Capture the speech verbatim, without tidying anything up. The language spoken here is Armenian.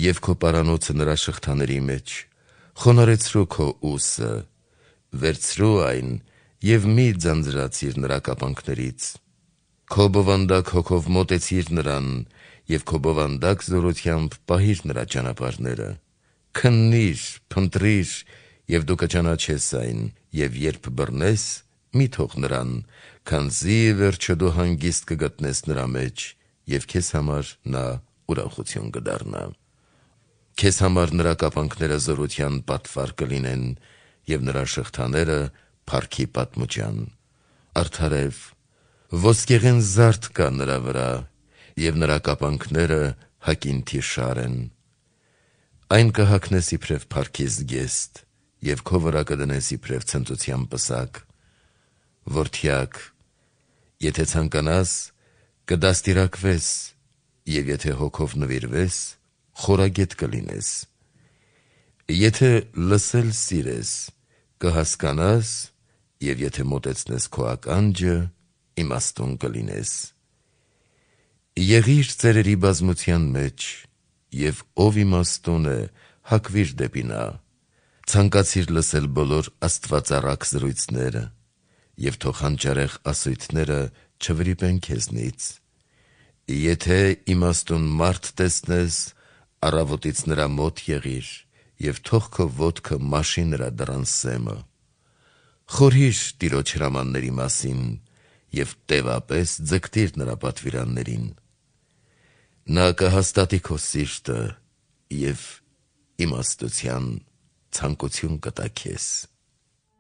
և քո պարանոցը նրա շղթաների մեջ, խոնարեցրու քո ուսը, վերցրու այն և մի ձանձրացիր նրա կապանքներից, քո բովանդակ հոգով մոտեցիր նրան և քո բովանդակ զորությամբ պահիր նրա ճանապարհները, քննիր, փնտրիր և դու կճանաչես այն, և երբ բռնես, մի թող նրան, քանզի ի վերջո դու հանգիստ կգտնես նրա մեջ և քեզ համար նա ուրախություն կդառնա։ Քեզ համար նրա կապանքները զորության պատվար կլինեն և նրա շղթաները փառքի պատմուջան։ Արդարև, ոսկեղեն զարդ կա նրա վրա, և նրա կապանքները հակինթի շար են։ Այն կհագնես իբրև փառքի զգեստ և քո վրա կդնես իբրև ցնծության պսակ։ Որդյակ, եթե ցանկանաս, կդաստիարակվես, և եթե հոգով նվիրվես, խորագետ կլինես։ Եթե լսել սիրես, կհասկանաս, և եթե մոտեցնես քո ականջը, իմաստուն կլինես։ Եղիր ծերերի բազմության մեջ, և ով իմաստուն է, հակվիր դեպի նա, ցանկացիր լսել բոլոր աստվածառակ զրույցները, և թող հանճարեղ ասույթները չվրիպեն քեզնից։ Եթե իմաստուն մարդ տեսնես, առավոտից նրա մոտ եղիր, և թող քո ոտքը մաշի նրա դռան սեմը։ Խորհիր Տիրոջ հրամանների մասին և տևապես ձգտիր նրա պատվիրաններին։ Նա կհաստատի քո սիրտը և իմաստության ցանկություն կտա քեզ։